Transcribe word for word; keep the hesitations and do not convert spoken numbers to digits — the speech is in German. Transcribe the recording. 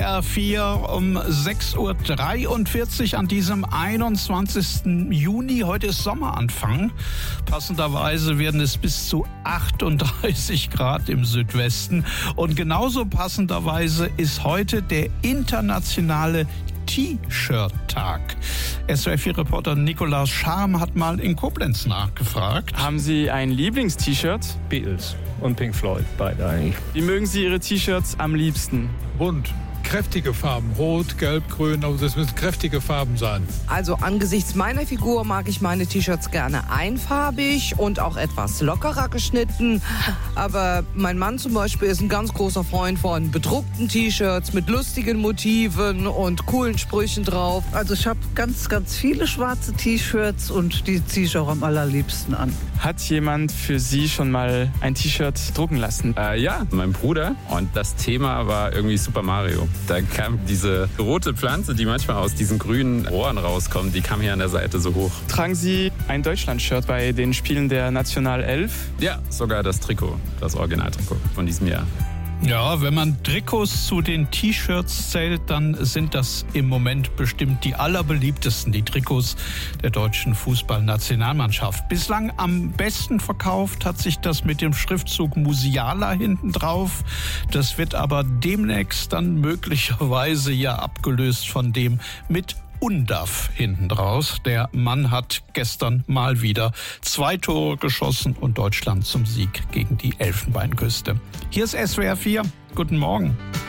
R vier um sechs Uhr dreiundvierzig an diesem einundzwanzigsten Juni. Heute ist Sommeranfang. Passenderweise werden es bis zu achtunddreißig Grad im Südwesten. Und genauso passenderweise ist heute der internationale T-Shirt-Tag. S W R vier Reporter Nikolaus Scham hat mal in Koblenz nachgefragt. Haben Sie ein Lieblings-T-Shirt? Beatles und Pink Floyd, beide eigentlich. Wie mögen Sie Ihre T-Shirts am liebsten? Bunt. Kräftige Farben, rot, gelb, grün, aber das müssen kräftige Farben sein. Also angesichts meiner Figur mag ich meine T-Shirts gerne einfarbig und auch etwas lockerer geschnitten. Aber mein Mann zum Beispiel ist ein ganz großer Freund von bedruckten T-Shirts mit lustigen Motiven und coolen Sprüchen drauf. Also ich habe ganz, ganz viele schwarze T-Shirts und die ziehe ich auch am allerliebsten an. Hat jemand für Sie schon mal ein T-Shirt drucken lassen? Äh, ja, mein Bruder. Und das Thema war irgendwie Super Mario. Da kam diese rote Pflanze, die manchmal aus diesen grünen Rohren rauskommt, die kam hier an der Seite so hoch. Tragen Sie ein Deutschland-Shirt bei den Spielen der Nationalelf? Ja, sogar das Trikot, das Originaltrikot von diesem Jahr. Ja, wenn man Trikots zu den T-Shirts zählt, dann sind das im Moment bestimmt die allerbeliebtesten, die Trikots der deutschen Fußballnationalmannschaft. Bislang am besten verkauft hat sich das mit dem Schriftzug Musiala hinten drauf. Das wird aber demnächst dann möglicherweise ja abgelöst von dem mit Undav hinten draus. Der Mann hat gestern mal wieder zwei Tore geschossen und Deutschland zum Sieg gegen die Elfenbeinküste. Hier ist S W R vier. Guten Morgen.